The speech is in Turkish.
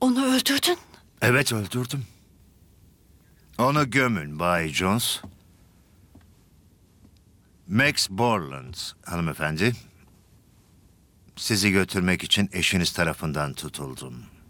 Onu öldürdün. Evet, öldürdüm. Onu gömün Bay Jones. Max Borland hanımefendi. Sizi götürmek için eşiniz tarafından tutuldum.